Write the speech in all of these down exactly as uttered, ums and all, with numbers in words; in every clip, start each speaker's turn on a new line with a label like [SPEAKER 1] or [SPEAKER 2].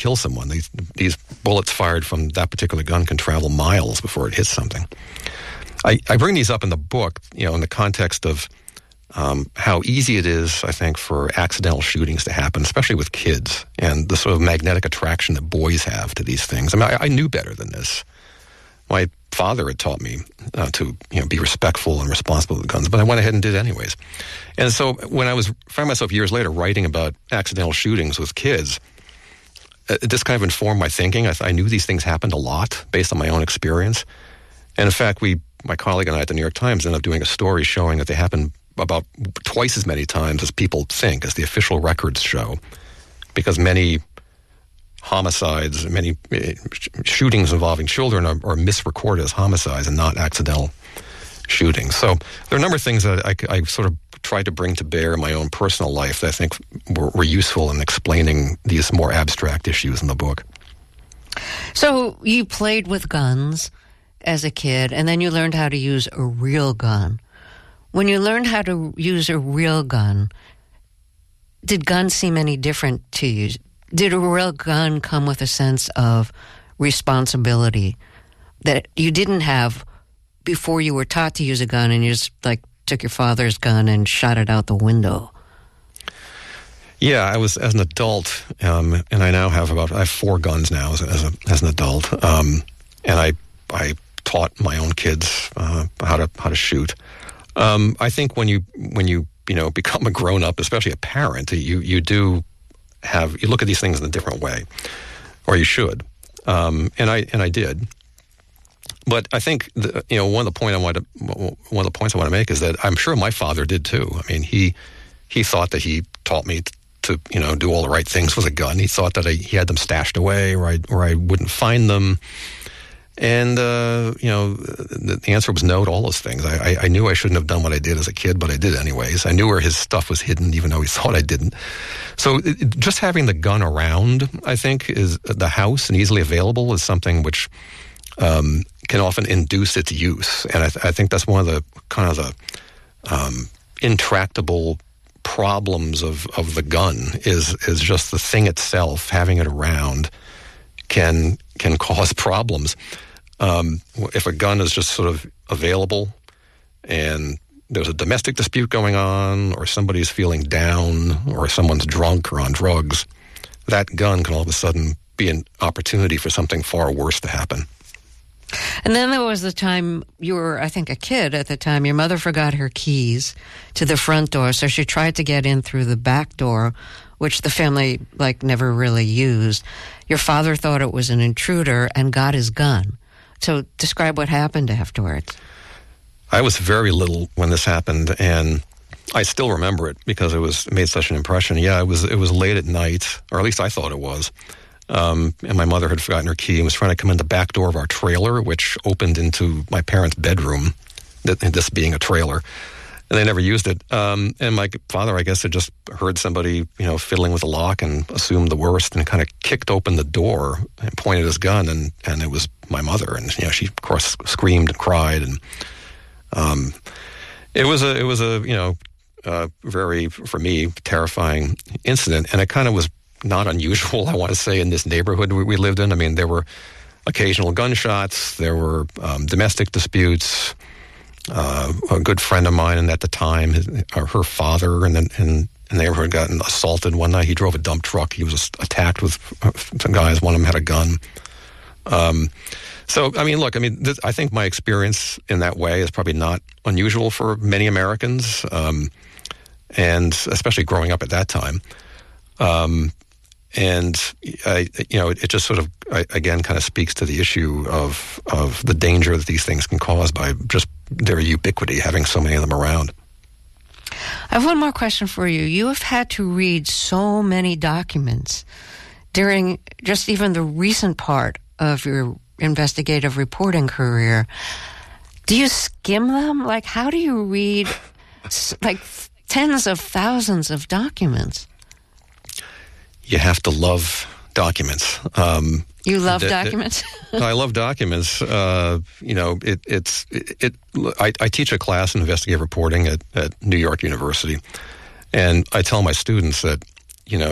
[SPEAKER 1] kill someone. These, these bullets fired from that particular gun can travel miles before it hits something. I, I bring these up in the book, you know, in the context of um, how easy it is, I think, for accidental shootings to happen, especially with kids, and the sort of magnetic attraction that boys have to these things. I mean, I, I knew better than this. My father had taught me uh, to, you know, be respectful and responsible with guns, but I went ahead and did it anyways. And so when I was found myself years later writing about accidental shootings with kids, uh, this kind of informed my thinking. I, I knew these things happened a lot based on my own experience. And in fact, we, my colleague and I at the New York Times ended up doing a story showing that they happen about twice as many times as people think, as the official records show, because many homicides, many shootings involving children are, are misrecorded as homicides and not accidental shootings. So there are a number of things that I, I sort of tried to bring to bear in my own personal life that I think were, were useful in explaining these more abstract issues in the book.
[SPEAKER 2] So you played with guns as a kid, and then you learned how to use a real gun. When you learned how to use a real gun, did guns seem any different to you? Did a real gun come with a sense of responsibility that you didn't have before you were taught to use a gun and you just, like, took your father's gun and shot it out the window?
[SPEAKER 1] Yeah, I was, as an adult, um, and I now have about, I have four guns now as, as, a, as an adult, um, and I I taught my own kids uh, how to how to shoot. Um, I think when you when you you know become a grown up, especially a parent, you you do have you look at these things in a different way, or you should. Um, and I and I did. But I think the, you know one of the point I want to one of the points I want to make is that I'm sure my father did too. I mean, he he thought that he taught me to, to you know do all the right things with a gun. He thought that I, he had them stashed away, or I or I wouldn't find them. And, uh, you know, the, the answer was no to all those things. I, I, I knew I shouldn't have done what I did as a kid, but I did anyways. I knew where his stuff was hidden, even though he thought I didn't. So it, just having the gun around, I think, is the house and easily available is something which um, can often induce its use. And I, th- I think that's one of the kind of the um, intractable problems of, of the gun is is just the thing itself, having it around, can can cause problems. Um, if a gun is just sort of available and there's a domestic dispute going on, or somebody's feeling down, or someone's drunk or on drugs, that gun can all of a sudden be an opportunity for something far worse to happen.
[SPEAKER 2] And then there was the time you were, I think, a kid at the time. Your mother forgot her keys to the front door, so she tried to get in through the back door, which the family, like, never really used. Your father thought it was an intruder and got his gun. So describe what happened afterwards.
[SPEAKER 1] I was very little when this happened, and I still remember it because it was it made such an impression. Yeah, it was it was late at night, or at least I thought it was. Um, and my mother had forgotten her key and was trying to come in the back door of our trailer, which opened into my parents' bedroom, this being a trailer. And they never used it. Um, and my father, I guess, had just heard somebody, you know, fiddling with the lock and assumed the worst and kind of kicked open the door and pointed his gun, and, and it was my mother. And, you know, she, of course, screamed and cried. And um, it was a, it was a, you know, uh, very, for me, terrifying incident. And it kind of was not unusual, I want to say, in this neighborhood we, we lived in. I mean, there were occasional gunshots. There were um, domestic disputes. Uh, a good friend of mine, and at the time, his, uh, her father and then in the neighborhood gotten assaulted one night. He drove a dump truck. He was attacked with uh, some guys. One of them had a gun. Um, so, I mean, look, I mean, this, I think my experience in that way is probably not unusual for many Americans, um, and especially growing up at that time. Um, And, I, you know, it, it just sort of, I, again, kind of speaks to the issue of of the danger that these things can cause by just their ubiquity, having so many of them around.
[SPEAKER 2] I have one more question for you. You have had to read so many documents during just even the recent part of your investigative reporting career. Do you skim them? Like, how do you read, like, tens of thousands of documents?
[SPEAKER 1] You have to love documents. Um,
[SPEAKER 2] you love
[SPEAKER 1] th-
[SPEAKER 2] documents?
[SPEAKER 1] Th- I love documents. Uh, you know, it, it's it. it I, I teach a class in investigative reporting at, at New York University, and I tell my students that, you know,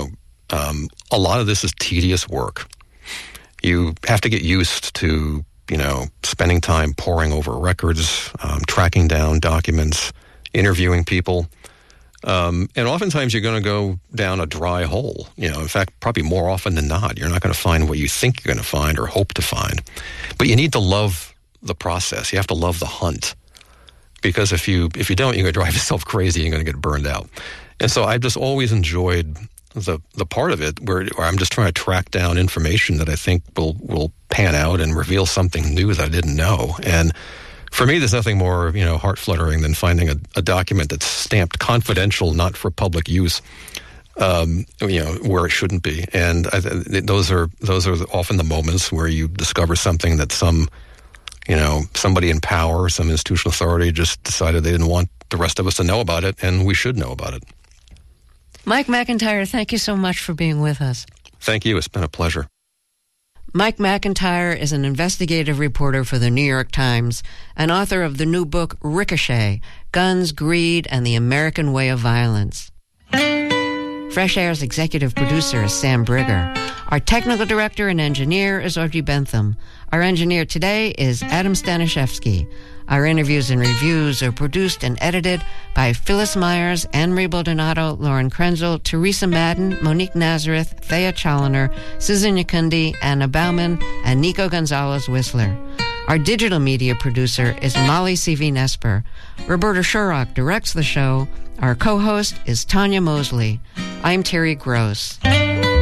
[SPEAKER 1] Um, a lot of this is tedious work. You have to get used to, you know, spending time poring over records, um, tracking down documents, interviewing people. Um, and oftentimes you're going to go down a dry hole. You know, in fact, probably more often than not, you're not going to find what you think you're going to find or hope to find. But you need to love the process. You have to love the hunt. Because if you if you don't, you're going to drive yourself crazy. You're going to get burned out. And so I've just always enjoyed the the part of it where, where I'm just trying to track down information that I think will, will pan out and reveal something new that I didn't know. And for me, there's nothing more, you know, heart-fluttering than finding a, a document that's stamped confidential, not for public use, um, you know, where it shouldn't be. And I, those are those are often the moments where you discover something that some, you know, somebody in power, some institutional authority just decided they didn't want the rest of us to know about it, and we should know about it.
[SPEAKER 2] Mike McIntyre, thank you so much for being with us.
[SPEAKER 1] Thank you. It's been a pleasure.
[SPEAKER 2] Mike McIntyre is an investigative reporter for the New York Times and author of the new book, Ricochet, Guns, Greed, and the American Way of Violence. Fresh Air's executive producer is Sam Brigger. Our technical director and engineer is Audrey Bentham. Our engineer today is Adam Staniszewski. Our interviews and reviews are produced and edited by Phyllis Myers, Anne-Marie Baldonado, Lauren Krenzel, Teresa Madden, Monique Nazareth, Thea Challoner, Susan Yakundi, Anna Bauman, and Nico Gonzalez-Whistler. Our digital media producer is Molly C V Nesper. Roberta Shurrock directs the show. Our co-host is Tanya Mosley. I'm Terry Gross.